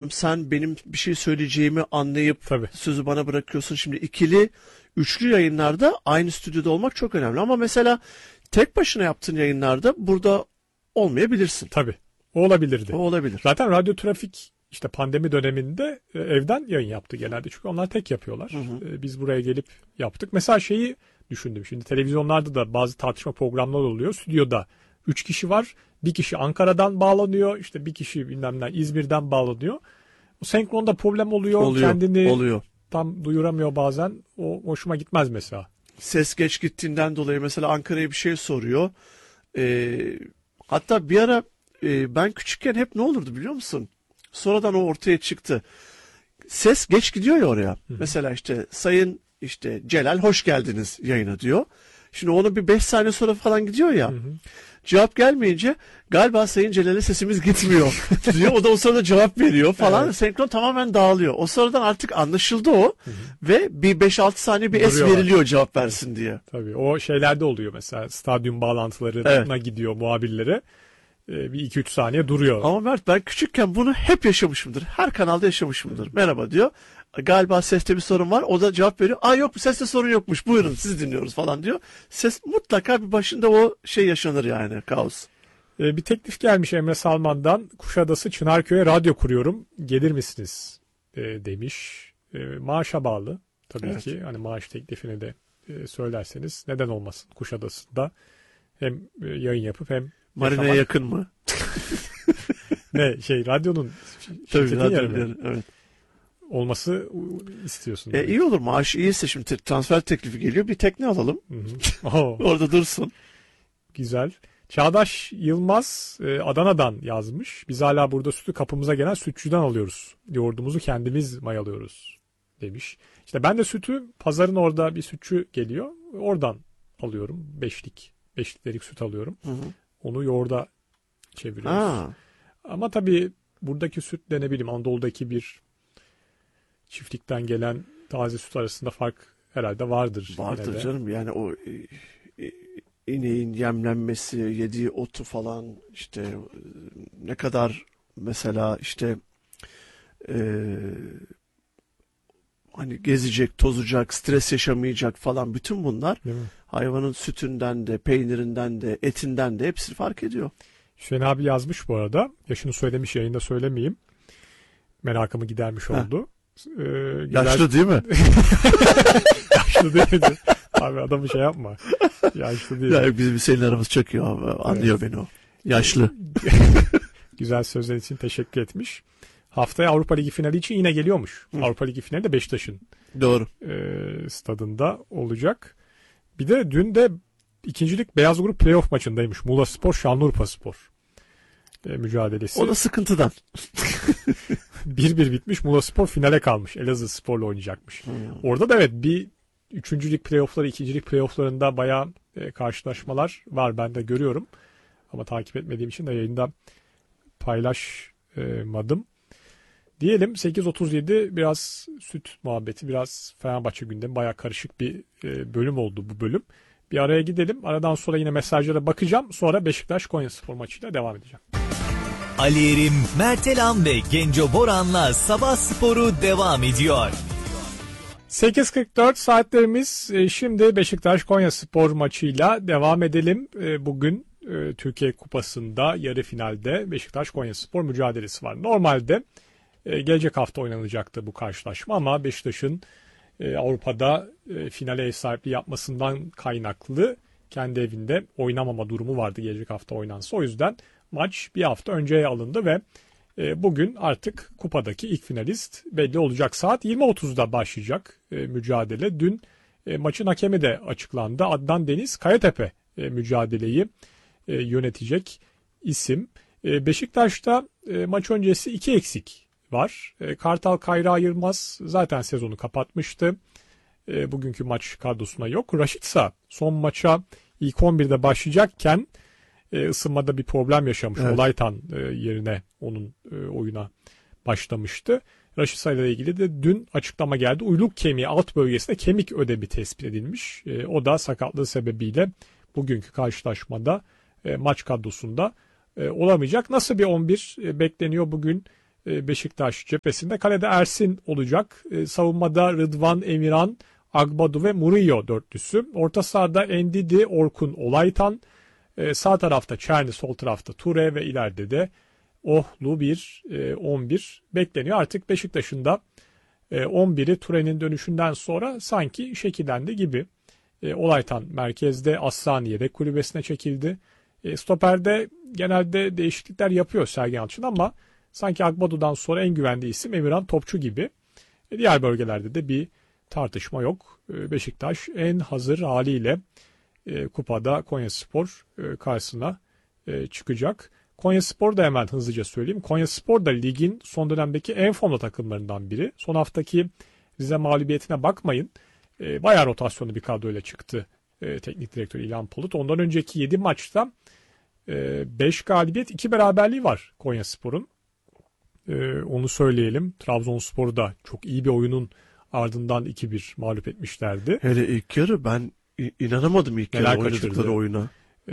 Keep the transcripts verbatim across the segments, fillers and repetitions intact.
hem sen benim bir şey söyleyeceğimi anlayıp Tabii. sözü bana bırakıyorsun. Şimdi ikili, üçlü yayınlarda aynı stüdyoda olmak çok önemli. Ama mesela tek başına yaptığın yayınlarda burada olmayabilirsin. Tabii. O olabilirdi. O olabilir. Zaten Radyo Trafik işte pandemi döneminde e, evden yayın yaptı genelde. Çünkü onlar tek yapıyorlar. Hı hı. E, biz buraya gelip yaptık. Mesela şeyi düşündüm. Şimdi televizyonlarda da bazı tartışma programları oluyor. Stüdyoda üç kişi var. Bir kişi Ankara'dan bağlanıyor. İşte bir kişi bilmem ne İzmir'den bağlanıyor. O senkronda problem oluyor. Oluyor. Kendini oluyor. tam duyuramıyor bazen. O hoşuma gitmez mesela. Ses geç gittiğinden dolayı mesela Ankara'ya bir şey soruyor. Ee, hatta bir ara e, ben küçükken hep ne olurdu biliyor musun? Sonradan o ortaya çıktı. Ses geç gidiyor ya oraya. Hı. Mesela işte Sayın işte Celal hoş geldiniz yayına diyor. Şimdi onu bir beş saniye sonra falan gidiyor ya. Hı hı. Cevap gelmeyince galiba Sayın Celal'e sesimiz gitmiyor diyor. O da o sırada cevap veriyor falan. Evet. Senkron tamamen dağılıyor. O sıradan artık anlaşıldı o. Hı hı. Ve bir beş altı saniye bir es veriliyor cevap versin diye. Tabii o şeylerde oluyor mesela stadyum bağlantılarına evet. gidiyor muhabirlere. Bir iki üç saniye duruyor. Ama Mert ben küçükken bunu hep yaşamışımdır. Her kanalda yaşamışımdır. Hı. Merhaba diyor. Galiba seste bir sorun var. O da cevap veriyor. Aa yok bu seste sorun yokmuş. Buyurun sizi dinliyoruz falan diyor. Ses mutlaka bir başında o şey yaşanır yani kaos. Ee, bir teklif gelmiş Emre Salman'dan. Kuşadası Çınarköy'e radyo kuruyorum. Gelir misiniz? E, demiş. E, maaşa bağlı. Tabii evet. ki. Hani maaş teklifini de e, söylerseniz neden olmasın Kuşadası'nda. Hem e, yayın yapıp hem Marina'ya yakın mı? ne şey radyonun tabii radyo evet. olması istiyorsun. E, iyi olur maaş iyiyse şimdi transfer teklifi geliyor bir tekne alalım. Orada dursun. Güzel. Çağdaş Yılmaz e, Adana'dan yazmış. Biz hala burada sütü kapımıza gelen sütçüden alıyoruz. Yoğurdumuzu kendimiz mayalıyoruz demiş. İşte ben de sütü pazarın orada bir sütçü geliyor. Oradan alıyorum. Beşlik. Beş litrelik süt alıyorum. Hı hı. Onu yoğurda çeviriyoruz. Aa. Ama tabii buradaki sütle ne bileyim Anadolu'daki bir çiftlikten gelen taze süt arasında fark herhalde vardır. Vardır canım yani o ineğin yemlenmesi, yediği otu falan işte ne kadar mesela işte e, hani gezecek, tozacak, stres yaşamayacak falan bütün bunlar hayvanın sütünden de, peynirinden de, etinden de hepsi fark ediyor. Hüseyin abi yazmış bu arada. Yaşını söylemiş yayında söylemeyeyim. Merakımı gidermiş oldu. Ee, Yaşlı gider... değil mi? Yaşlı değil mi? Abi adamı şey yapma. Yaşlı değil. Ya bizim senin aramız çok iyi abi. Anlıyor evet. beni o. Yaşlı. Güzel sözler için teşekkür etmiş. Haftaya Avrupa Ligi finali için yine geliyormuş. Hı. Avrupa Ligi finali de Beşiktaş'ın doğru e, stadında olacak. Bir de dün de ikincilik Beyaz Grup playoff maçındaymış. Muğla Spor, Şanlıurfa Spor e, mücadelesi. O da sıkıntıdan. bir bir bitmiş. Muğla Spor finale kalmış. Elazığ Spor'la oynayacakmış. Hmm. Orada da evet bir üçüncülük playoff'ları, ikincilik playoff'larında bayağı e, karşılaşmalar var. Ben de görüyorum. Ama takip etmediğim için de yayında paylaşmadım. Diyelim sekiz otuz yedi biraz süt muhabbeti, biraz Fenerbahçe gündemi. Bayağı karışık bir e, bölüm oldu bu bölüm. Bir araya gidelim. Aradan sonra yine mesajlara bakacağım. Sonra Beşiktaş Konyaspor maçıyla devam edeceğim. Ali Erim, Mert Elam ve Genco Boran'la Sabah Sporu devam ediyor. sekiz kırk dört saatlerimiz. Şimdi Beşiktaş Konyaspor maçıyla devam edelim. Bugün Türkiye Kupası'nda yarı finalde Beşiktaş Konyaspor mücadelesi var. Normalde gelecek hafta oynanacaktı bu karşılaşma ama Beşiktaş'ın Avrupa'da finale ev sahipliği yapmasından kaynaklı kendi evinde oynamama durumu vardı gelecek hafta oynansa. O yüzden maç bir hafta önceye alındı ve bugün artık kupadaki ilk finalist belli olacak. Saat yirmi otuzda başlayacak mücadele. Dün maçın hakemi de açıklandı. Adnan Deniz Kayatepe mücadeleyi yönetecek isim. Beşiktaş'ta maç öncesi iki eksik var. Kartal Kayra Yılmaz zaten sezonu kapatmıştı. Bugünkü maç kadrosuna yok. Raşitsa son maça ilk on birde başlayacakken ısınmada bir problem yaşamış. Evet. Olaytan yerine onun oyuna başlamıştı. Raşitsa ile ilgili de dün açıklama geldi. Uyluk kemiği alt bölgesinde kemik ödemi tespit edilmiş. O da sakatlığı sebebiyle bugünkü karşılaşmada maç kadrosunda olamayacak. Nasıl bir on bir bekleniyor bugün e, Beşiktaş cephesinde. Kalede Ersin olacak. E, savunmada Rıdvan, Emirhan, Agbadu ve Murillo dörtlüsü. Orta sahada Endidi, Orkun, Olaytan. E, sağ tarafta Çerni, sol tarafta Ture ve ileride de Ohlu bir e, on bir bekleniyor. Artık Beşiktaş'ın da e, on biri Ture'nin dönüşünden sonra sanki şekillendi gibi. E, Olaytan merkezde, Asllani yedek kulübesine çekildi. E, stoperde genelde değişiklikler yapıyor Sergen Yalçın ama sanki Agbadu'dan sonra en güvenli isim Emirhan Topçu gibi. E, diğer bölgelerde de bir tartışma yok. E, Beşiktaş en hazır haliyle e, kupada Konyaspor e, karşısına e, çıkacak. Konyaspor da hemen hızlıca söyleyeyim. Konyaspor da ligin son dönemdeki en formda takımlarından biri. Son haftaki Rize mağlubiyetine bakmayın. E, bayağı rotasyonlu bir kadroyla çıktı e, teknik direktör İlhan Palut. Ondan önceki yedi maçta beş galibiyet, iki beraberliği var Konyaspor'un. E, onu söyleyelim. Trabzonspor'u da çok iyi bir oyunun ardından iki bir mağlup etmişlerdi. Hele ilk yarı ben inanamadım ilk Neler yarı oynadıkları kaçırdı. oyuna. E,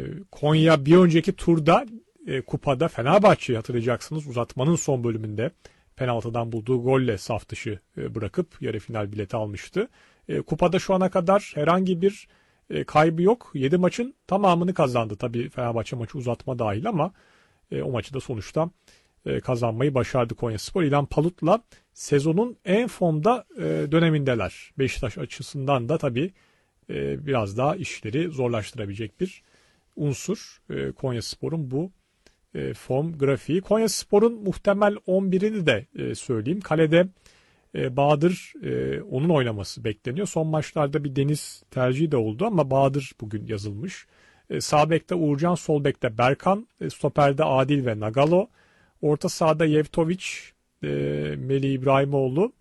Konya bir önceki turda e, kupada Fenerbahçe'yi hatırlayacaksınız. Uzatmanın son bölümünde penaltıdan bulduğu golle saf dışı e, bırakıp yarı final bileti almıştı. E, kupada şu ana kadar herhangi bir e, kaybı yok. yedi maçın tamamını kazandı. Tabii Fenerbahçe maçı uzatma dahil ama e, o maçı da sonuçta e, kazanmayı başardı Konyaspor. İlhan Palut'la sezonun en formda e, dönemindeler. Beşiktaş açısından da tabii e, biraz daha işleri zorlaştırabilecek bir unsur e, Konyaspor'un bu e, form grafiği. Konyaspor'un muhtemel on birini de e, söyleyeyim. Kalede e, Bahadır, e, onun oynaması bekleniyor. Son maçlarda bir Deniz tercihi de oldu ama Bahadır bugün yazılmış. E, sağ bekte Uğurcan, sol bekte Berkan, e, stoperde Adil ve Nagalo. Orta sahada Yevtoviç, e, Melih İbrahimoğlu.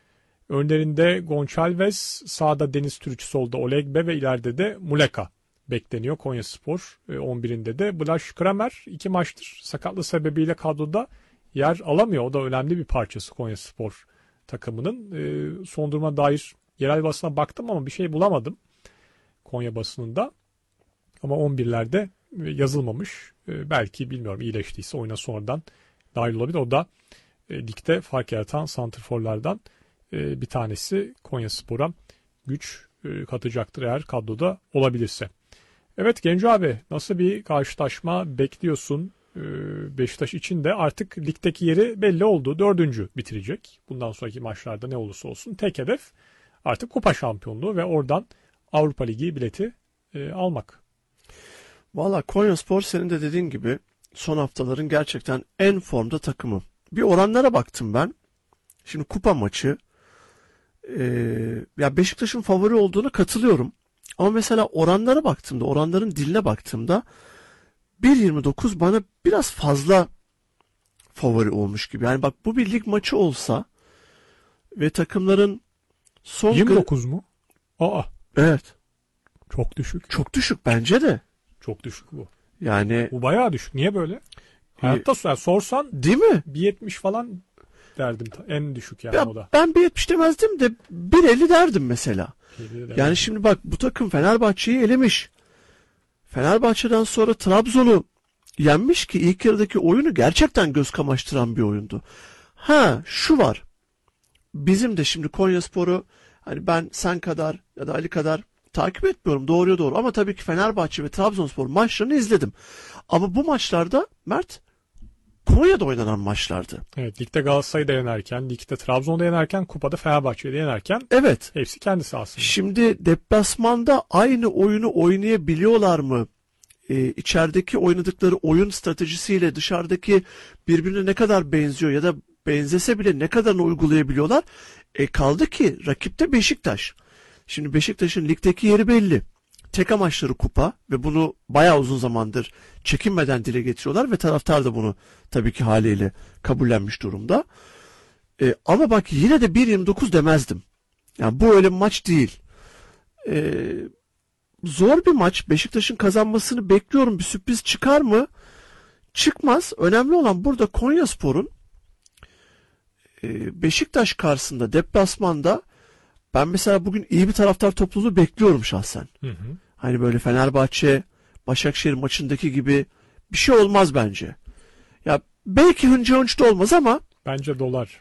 Önlerinde Gonçalves, sağda Deniz Türüç, solda Olegbe ve ileride de Muleka bekleniyor Konyaspor. E, on birinde de Blaž Kramer iki maçtır sakatlığı sebebiyle kadroda yer alamıyor. O da önemli bir parçası Konyaspor takımının. E, son duruma dair yerel basına baktım ama bir şey bulamadım Konya basınında. Ama on birlerde yazılmamış. E, belki bilmiyorum iyileştiyse oyuna sonradan dahil olabilir. O da e, ligde fark yaratan santrforlardan e, bir tanesi. Konyaspor'a güç e, katacaktır eğer kadroda olabilirse. Evet Genco abi, nasıl bir karşılaşma bekliyorsun? Ee, Beşiktaş için de artık ligdeki yeri belli oldu. Dördüncü bitirecek. Bundan sonraki maçlarda ne olursa olsun tek hedef artık kupa şampiyonluğu ve oradan Avrupa Ligi bileti e, almak. Valla Konyaspor senin de dediğin gibi son haftaların gerçekten en formda takımı. Bir oranlara baktım ben. Şimdi kupa maçı. Ee, ya Beşiktaş'ın favori olduğunu katılıyorum. Ama mesela oranlara baktığımda, oranların diline baktığımda bir yirmi dokuz bana biraz fazla favori olmuş gibi. Yani bak bu bir lig maçı olsa ve takımların son... yirmi dokuz mu? Aa, Evet. çok düşük. Çok düşük bence de. Çok düşük bu. Yani Bu bayağı düşük. Niye böyle? Hayatta yani sorsan değil mi? bir yetmiş falan derdim. En düşük yani Ya o da. ben bir yetmiş demezdim de bir elli derdim mesela. Yani Yani şimdi bak bu takım Fenerbahçe'yi elemiş. Fenerbahçe'den sonra Trabzon'u yenmiş ki ilk yarıdaki oyunu gerçekten göz kamaştıran bir oyundu. Ha şu var. Bizim de şimdi Konyaspor'u hani ben sen kadar ya da Ali kadar takip etmiyorum doğruya doğru ama tabii ki Fenerbahçe ve Trabzonspor maçlarını izledim. Ama bu maçlarda Mert Konya'da oynanan maçlardı. Evet, ligde Galatasaray'ı da yenerken, ligde Trabzon'da yenerken, kupada Fenerbahçe'yi de yenerken Evet. hepsi kendi sahasında. Şimdi deplasmanda aynı oyunu oynayabiliyorlar mı? Ee, içerideki oynadıkları oyun stratejisiyle dışarıdaki birbirine ne kadar benziyor ya da benzese bile ne kadarını uygulayabiliyorlar? E kaldı ki rakipte Beşiktaş. Şimdi Beşiktaş'ın ligdeki yeri belli. Tek amaçları kupa ve bunu bayağı uzun zamandır çekinmeden dile getiriyorlar ve taraftar da bunu tabii ki haliyle kabullenmiş durumda. E, ama bak yine de bir yirmi dokuz demezdim. Yani bu öyle bir maç değil. E, zor bir maç. Beşiktaş'ın kazanmasını bekliyorum. Bir sürpriz çıkar mı? Çıkmaz. Önemli olan burada Konyaspor'un e, Beşiktaş karşısında deplasmanda ben mesela bugün iyi bir taraftar topluluğu bekliyorum şahsen. Hı hı. Hani böyle Fenerbahçe, Başakşehir maçındaki gibi bir şey olmaz bence. Ya belki hınca hınç da olmaz ama Bence dolar.